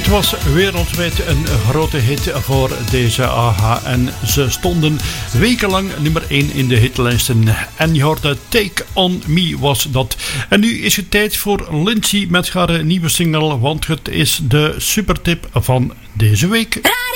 was wereldwijd een grote hit voor deze AHA en ze stonden wekenlang nummer 1 in de hitlijsten. En je hoorde Take On Me was dat. En nu is het tijd voor Lindsay met haar nieuwe single, want het is de supertip van deze week.